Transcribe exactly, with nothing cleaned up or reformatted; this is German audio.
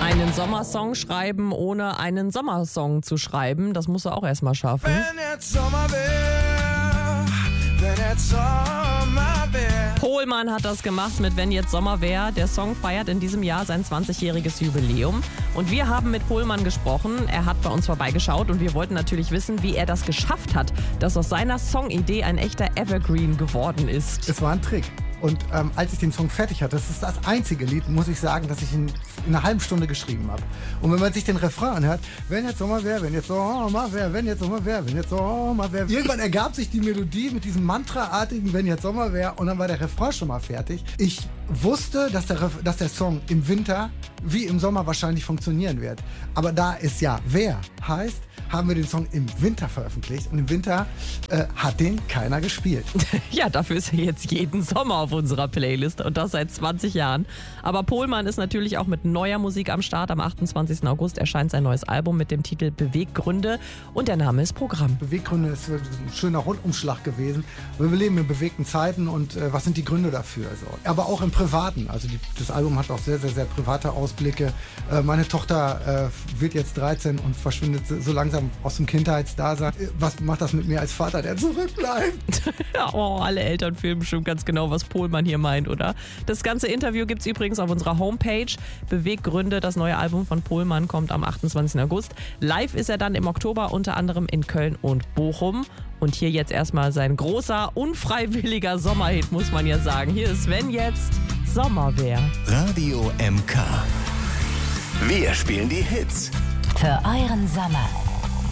Einen Sommersong schreiben, ohne einen Sommersong zu schreiben, das musst du auch erstmal schaffen. Wenn jetzt Sommer wär, wenn jetzt Sommer wär. Pohlmann hat das gemacht mit Wenn jetzt Sommer wär. Der Song feiert in diesem Jahr sein zwanzigjähriges Jubiläum. Und wir haben mit Pohlmann gesprochen. Er hat bei uns vorbeigeschaut und wir wollten natürlich wissen, wie er das geschafft hat, dass aus seiner Songidee ein echter Evergreen geworden ist. Es war ein Trick. Und ähm, als ich den Song fertig hatte, das ist das einzige Lied, muss ich sagen, dass ich in, in einer halben Stunde geschrieben habe. Und wenn man sich den Refrain anhört, wenn jetzt Sommer wär, wenn jetzt Sommer wär, wenn jetzt Sommer wär, wenn jetzt Sommer wär. Irgendwann ergab sich die Melodie mit diesem Mantraartigen, wenn jetzt Sommer wär, und dann war der Refrain schon mal fertig. Ich wusste, dass der, Ref- dass der Song im Winter wie im Sommer wahrscheinlich funktionieren wird. Aber da es ja wer heißt, haben wir den Song im Winter veröffentlicht. Und im Winter äh, hat den keiner gespielt. Ja, dafür ist er jetzt jeden Sommer auf unserer Playlist und das seit zwanzig Jahren. Aber Pohlmann ist natürlich auch mit neuer Musik am Start. Am achtundzwanzigsten August erscheint sein neues Album mit dem Titel Beweggründe und der Name ist Programm. Beweggründe ist ein schöner Rundumschlag gewesen. Wir leben in bewegten Zeiten und äh, was sind die Gründe dafür? Also, aber auch im Privaten. Also die, das Album hat auch sehr, sehr, sehr private Ausblicke. Äh, meine Tochter äh, wird jetzt dreizehn und verschwindet so langsam aus dem Kindheitsdasein. Was macht das mit mir als Vater, der zurückbleibt? Oh, alle Eltern fühlen bestimmt ganz genau, was Pohlmann hier meint, oder? Das ganze Interview gibt es übrigens auf unserer Homepage. Beweggründe, das neue Album von Pohlmann, kommt am achtundzwanzigsten August. Live ist er dann im Oktober unter anderem in Köln und Bochum. Und hier jetzt erstmal sein großer, unfreiwilliger Sommerhit, muss man ja sagen. Hier ist Wenn jetzt Sommer wär. Radio M K. Wir spielen die Hits. Für euren Sommer.